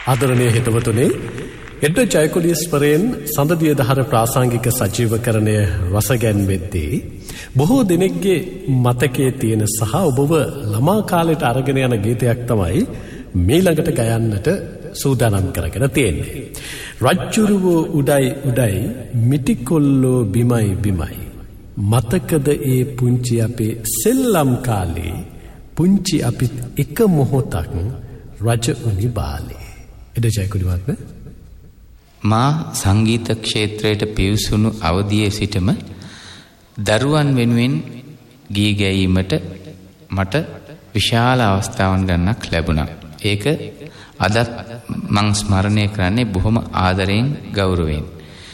ආදරණීය හිතවතුනි, එඩ්වඩ් ජයකොඩිස්වරයන් සඳදිය දහර ප්‍රාසංගික සජීවකරණය රසගැන්වෙද්දී බොහෝ දෙනෙක්ගේ මතකයේ තියෙන සහ ඔබව ළමා කාලයට අරගෙන යන ගීතයක් තමයි මීළඟට ගයන්නට සූදානම් කරගෙන තියෙන්නේ. රජ්ජුරුව උඩයි උඩයි මිටිකොල්ලෝ බිමයි බිමයි, මතකද ඒ පුංචි අපේ සෙල්ලම් කාලේ, පුංචි අපිත් එක මොහොතක් රජ උනි බාලේ. එඩ්වඩ් ජයකොඩි මහත්මයා, මා සංගීත ක්ෂේත්‍රයට පිවිසුණු අවදියේ සිටම දරුවන් වෙනුවෙන් ගී ගැයීමට මට විශාල අවස්ථාවන් ගන්නක් ලැබුණා. ඒක අදත් මං ස්මරණය කරන්නේ බොහොම ආදරයෙන්, ගෞරවයෙන්.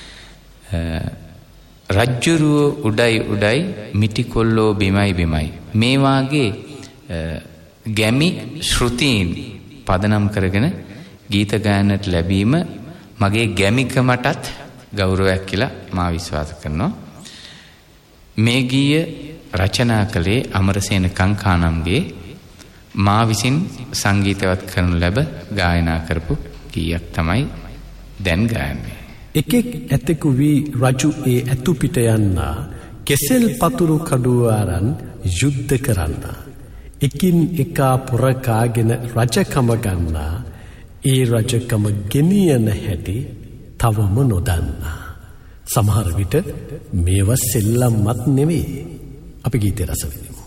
රජ්ජුරුව උඩයි උඩයි මිටිකොල්ලෝ බිමයි බිමයි, මේ වාගේ ගැමි ශ්‍රුතීන් පදනම් කරගෙන ගීත ගායනට ලැබීම මගේ ගැමිකමටත් ගෞරවයක් කියලා මා විශ්වාස කරනවා. මේ ගීය රචනා කළේ අමරසේන කංකානම්ගේ මා විසින් සංගීතවත් කරනු ලැබ ගායනා කරපු ගීයක් තමයි දැන් ගායන්නේ. එකෙක් ඇතෙකු වී රජු ඒ ඇතු පිට යන්නා, කෙසෙල් පතුරු කඩුව අරන් යුද්ධ කරන්නා, එකින් එකා පුරකාගෙන රජකම ගන්නා, ඒ රජකම ගෙනියන හැටි තවම නොදන්නා. සමහර විට මේවා සෙල්ලම්මත් නෙවෙයි. අපි ගීතය රස විඳිමු.